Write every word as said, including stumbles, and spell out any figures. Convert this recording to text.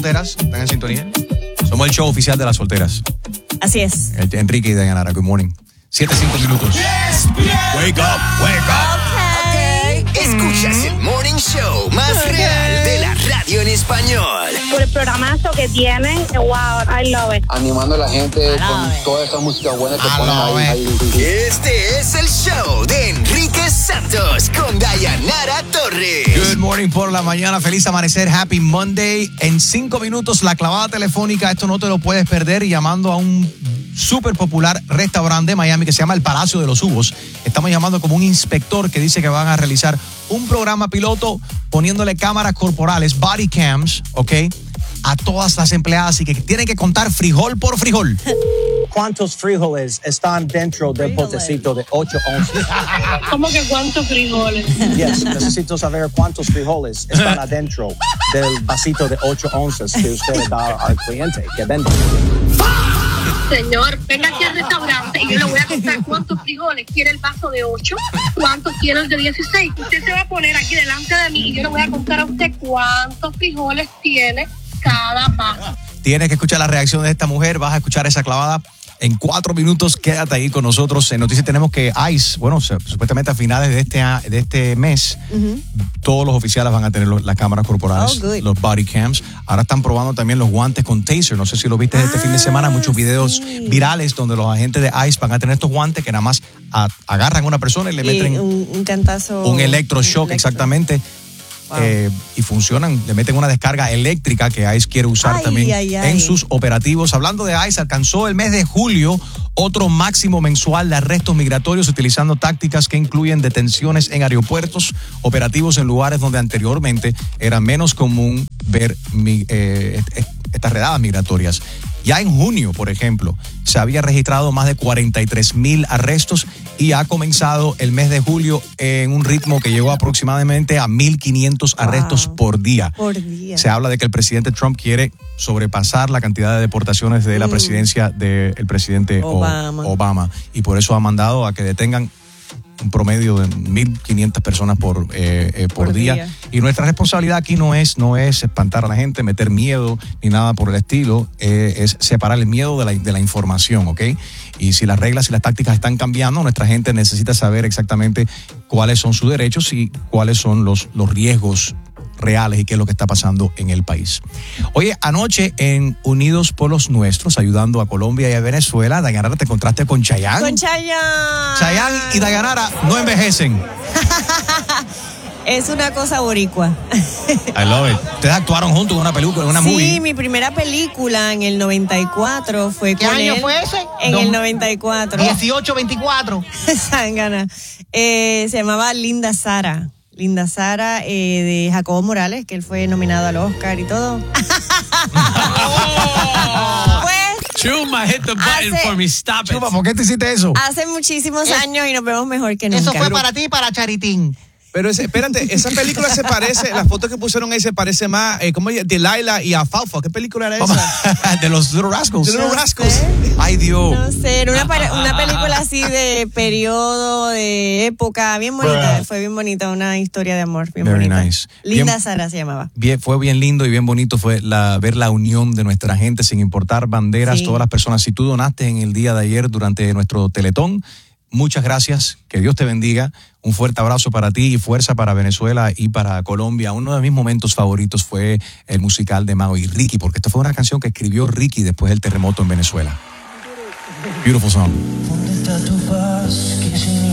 solteras, están en sintonía. Somos el show oficial de las solteras. Así es. El, Enrique y Dayanara, good morning. Siete, cinco minutos. Wake up, wake up. Okay. Escuchas el morning show más okay. real de la radio en español. Por el programazo que tienen, wow, I love it. Animando a la gente con it. Toda esa música buena que ponen ahí, ahí. Este es el show de Enrique Santos con Dayanara Torres. Good morning por la mañana, feliz amanecer, happy Monday. En cinco minutos la clavada telefónica, esto no te lo puedes perder, llamando a un súper popular restaurante de Miami que se llama el Palacio de los Hugos. Estamos llamando como un inspector que dice que van a realizar un programa piloto poniéndole cámaras corporales, body cams, ¿ok? A todas las empleadas y que tienen que contar frijol por frijol. ¿Cuántos frijoles están dentro del potecito de ocho onzas? ¿Cómo que cuántos frijoles? Yes, necesito saber cuántos frijoles están adentro del vasito de ocho onzas que usted da al cliente que vende. Señor, venga aquí al restaurante y yo le voy a contar cuántos frijoles quiere el vaso de ocho, cuántos quiere el de dieciséis. Usted se va a poner aquí delante de mí y yo le voy a contar a usted cuántos frijoles tiene cada vaso. Tienes que escuchar la reacción de esta mujer, vas a escuchar esa clavada. En cuatro minutos, quédate ahí con nosotros. En Noticias tenemos que ICE, bueno, supuestamente a finales de este, de este mes, uh-huh. todos los oficiales van a tener los, las cámaras corporales, oh, los body cams. Ahora están probando también los guantes con taser. No sé si lo viste ah, este fin de semana, muchos videos sí. virales donde los agentes de ICE van a tener estos guantes que nada más a, agarran a una persona y le y meten un, un cantazo. Un electroshock, electro. exactamente. Wow. Eh, y funcionan, le meten una descarga eléctrica que ICE quiere usar ay, también ay, ay. en sus operativos. Hablando de ICE, alcanzó el mes de julio otro máximo mensual de arrestos migratorios utilizando tácticas que incluyen detenciones en aeropuertos, operativos en lugares donde anteriormente era menos común ver eh, estas redadas migratorias. Ya en junio, por ejemplo, se había registrado más de cuarenta y tres mil arrestos y ha comenzado el mes de julio en un ritmo que llegó aproximadamente a mil quinientos wow. arrestos por día. Por día. Se habla de que el presidente Trump quiere sobrepasar la cantidad de deportaciones de la mm. presidencia del presidente Obama. Obama y por eso ha mandado a que detengan un promedio de mil quinientas personas por, eh, eh, por, por día. día. Y nuestra responsabilidad aquí no es, no es espantar a la gente, meter miedo ni nada por el estilo, eh, es separar el miedo de la, de la información, ¿ok? Y si las reglas y las tácticas están cambiando, nuestra gente necesita saber exactamente cuáles son sus derechos y cuáles son los, los riesgos reales y qué es lo que está pasando en el país. Oye, anoche en Unidos por los Nuestros, ayudando a Colombia y a Venezuela, Dayanara, te encontraste con Chayanne. Con Chayanne. Chayanne y Dayanara no envejecen. Es una cosa boricua. I love it. Ustedes actuaron juntos en una película, en una sí, movie. Sí, mi primera película en el noventa y cuatro fue ¿Qué con año él. fue ese? En no. el noventa y cuatro. dieciocho veinticuatro. Zángana. Eh, se llamaba Linda Sara. Linda Sara, eh, de Jacobo Morales, que él fue nominado al Oscar y todo. Oh. Pues, Chuma, hit the button hace, for me, stop it. Chuma, ¿por qué te hiciste eso? Hace muchísimos es, años y nos vemos mejor que nunca. Eso fue para ti y para Charitín. Pero ese, espérate, esa película se parece, las fotos que pusieron ahí se parece más, eh, ¿cómo es? Delilah y Alfalfa. ¿Qué película era esa? De los Little Rascals. De los no Rascals. Sé. Ay, Dios. No sé, era una, una película así de periodo, de época, bien bonita. Bruh. Fue bien bonita, una historia de amor bien Very bonita. Nice. Linda bien, Sara se llamaba. Bien, fue bien lindo y bien bonito fue la, ver la unión de nuestra gente sin importar banderas, sí. Todas las personas. Si tú donaste en el día de ayer durante nuestro Teletón, muchas gracias, que Dios te bendiga, un fuerte abrazo para ti y fuerza para Venezuela y para Colombia. Uno de mis momentos favoritos fue el musical de Mao y Ricky, porque esta fue una canción que escribió Ricky después del terremoto en Venezuela. Beautiful song. ¿Dónde está tu paz? ¿Qué significa?